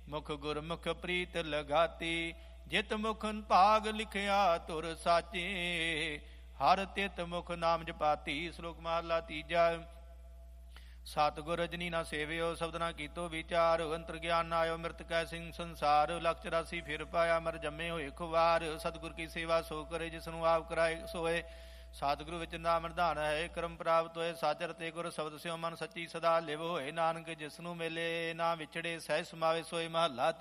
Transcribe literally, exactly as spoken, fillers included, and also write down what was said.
ਮੁਖ ਗੁਰਮੁਖ ਪ੍ਰੀਤ ਲਗਾਤੀ। ਜਿਤ ਮੁਖ ਭਾਗ ਲਿਖਿਆ ਤੁਰ ਸਾਚੇ, ਹਰ ਤਿਤ ਮੁਖ ਨਾਮ ਜਪਾਤੀ। ਸ਼ਲੋਕ ਮਹਲਾ ਤੀਜਾ। ਸਤਿਗੁਰ ਰਜਨੀ ਨਾ ਸੇਵਿਓ, ਸ਼ਬਦ ਨਾ ਕੀਤੋ ਵਿਚਾਰ। ਅੰਤਰ ਗਿਆਨ ਨਾ ਆਇਓ, ਮਿਰਤ ਕੈ ਸਿੰਘ ਸੰਸਾਰ। ਲਖ ਚੁਰਾਸੀ ਫਿਰ ਪਾਇਆ, ਮਰ ਜੰਮੇ ਹੋਏ ਖੁਵਾਰ। ਸਤਿਗੁਰ ਕੀ ਸੇਵਾ ਸੋ ਕਰੇ, ਜਿਸਨੂੰ ਆਪ ਕਰਾਏ ਸੋਏ। ਸਤਿਗੁਰੂ ਵਿੱਚ ਨਾਮ ਨਿਧਾਨ ਹੈ, ਕਰਮ ਪ੍ਰਾਪਤ ਹੋਏ। ਸਾਚਰ ਤੇ ਗੁਰ ਸ਼ਬਦ ਸਿਓ, ਮਨ ਸੱਚੀ ਸਦਾ ਲਿਵ ਹੋਏ। ਨਾਨਕ ਜਿਸਨੂੰ ਮਿਲੇ ਨਾ ਵਿਛੜੇ, ਸਹਿ ਸਮਾਵੇ ਸੋਏ। ਮਹਲਾ